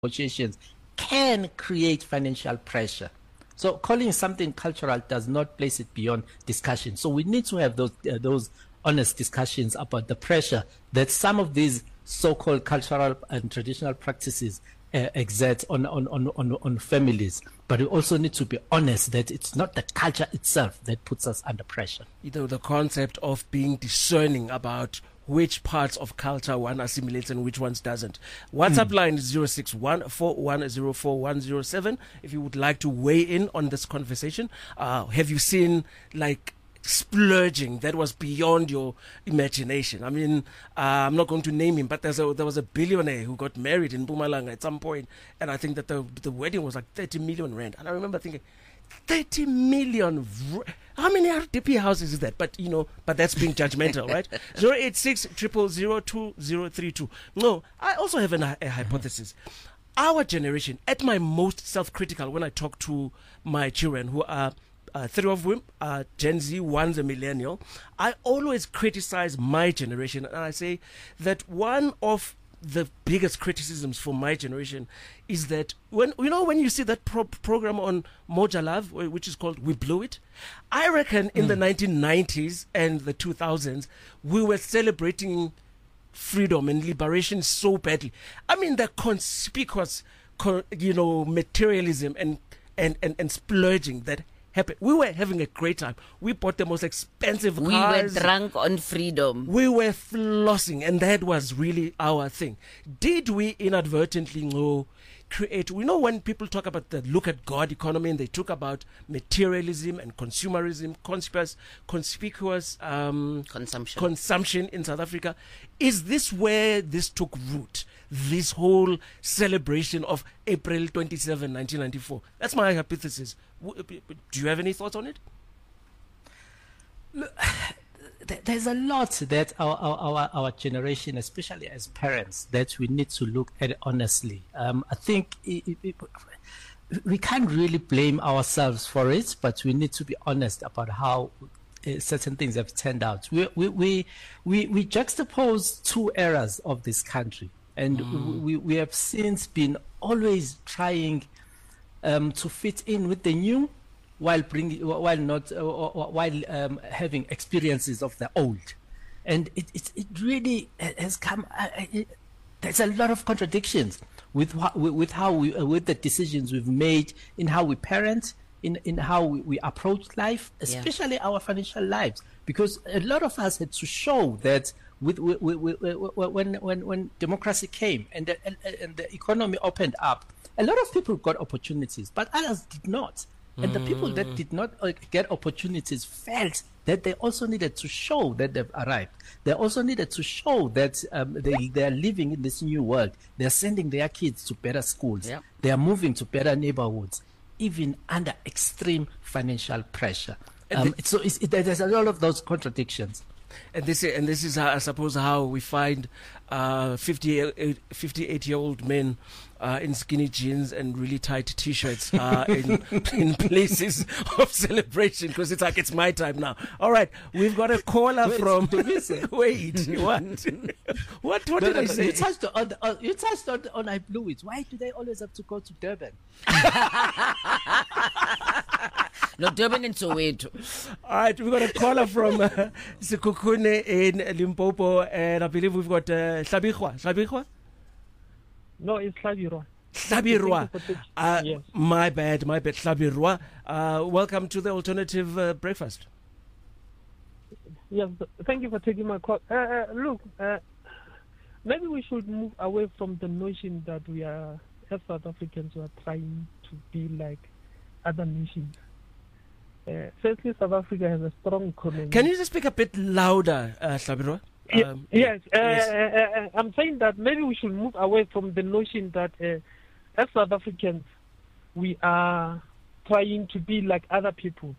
negotiations can create financial pressure. So calling something cultural does not place it beyond discussion. So we need to have those honest discussions about the pressure that some of these so-called cultural and traditional practices exert on families. But we also need to be honest that it's not the culture itself that puts us under pressure. The concept of being discerning about which parts of culture one assimilates and which ones doesn't. WhatsApp line is 061-4104107. If you would like to weigh in on this conversation, have you seen like splurging that was beyond your imagination? I mean, I'm not going to name him, but there was a billionaire who got married in Mpumalanga at some point, and I think that the wedding was like 30 million rand. And I remember thinking, 30 million. How many RDP houses is that? But that's being judgmental, right? 086-000-2032. No, I also have a hypothesis. Our generation, at my most self-critical, when I talk to my children who are 3 of whom are Gen Z, one's a millennial, I always criticize my generation, and I say that one of the biggest criticisms for my generation is that when you see that program on Moja Love, which is called We Blew It, I reckon in the 1990s and the 2000s we were celebrating freedom and liberation so badly. I mean, the conspicuous materialism and splurging that happened. We were having a great time. We bought the most expensive cars. We were drunk on freedom. We were flossing, and that was really our thing. Did we inadvertently create? We know when people talk about the look at God economy, and they talk about materialism and consumerism, conspicuous consumption in South Africa. Is this where this took root? This whole celebration of April 27, 1994. That's my hypothesis. Do you have any thoughts on it? Look, there's a lot that our generation, especially as parents, that we need to look at honestly. I think we can't really blame ourselves for it, but we need to be honest about how certain things have turned out. We juxtapose two eras of this country. And we have since been always trying to fit in with the new, while having experiences of the old, and it really has come. There's a lot of contradictions with the decisions we've made in how we parent, in how we approach life, especially our financial lives, because a lot of us had to show that. When democracy came and the economy opened up, a lot of people got opportunities, but others did not. And the people that did not get opportunities felt that they also needed to show that they've arrived. They also needed to show that they are living in this new world. They are sending their kids to better schools. Yep. They are moving to better neighborhoods, even under extreme financial pressure. There's a lot of those contradictions. And this is I suppose how we find 58-year-old men in skinny jeans and really tight T-shirts in places of celebration, because it's like it's my time now. All right, we've got a caller from. Wait, what did I say? You touched on I Blew It. Why do they always have to go to Durban? No, Durban and Soweto. All right, we've got a caller from Sekhukhune in Limpopo, and I believe we've got Hlabirwa. No, it's Hlabirwa. Yes. My bad, Hlabirwa. Welcome to the Alternative Breakfast. Yes, thank you for taking my call. Look, maybe we should move away from the notion that we are, as South Africans, we are trying to be like other nations. Firstly, South Africa has a strong economy. Can you just speak a bit louder, Hlabirwa? Yes. I'm saying that maybe we should move away from the notion that as South Africans, we are trying to be like other people.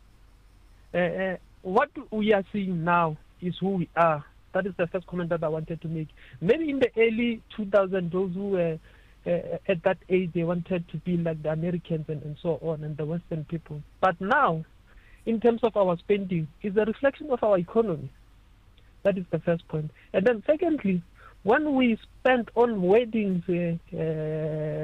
What we are seeing now is who we are. That is the first comment that I wanted to make. Maybe in the early 2000s, those who were at that age, they wanted to be like the Americans and so on, and the Western people. But now, in terms of our spending, it's a reflection of our economy. That is the first point. And then secondly, when we spend on weddings,